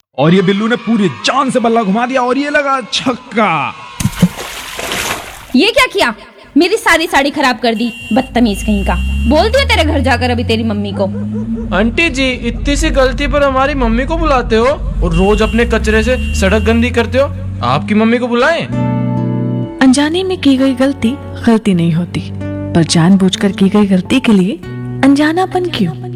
और ये बिल्लू ने पूरी जान से बल्ला घुमा दिया और ये लगा छक्का। ये क्या किया? मेरी सारी साड़ी खराब कर दी, बदतमीज कहीं का। बोलती हूँ तेरे घर जाकर अभी तेरी मम्मी को। आंटी जी, इतनी सी गलती पर हमारी मम्मी को बुलाते हो और रोज अपने कचरे से सड़क गंदी करते हो। आपकी मम्मी को बुलाएं। अनजाने में की गई गलती गलती नहीं होती, पर जानबूझकर की गई गलती के लिए अनजानापन क्यों?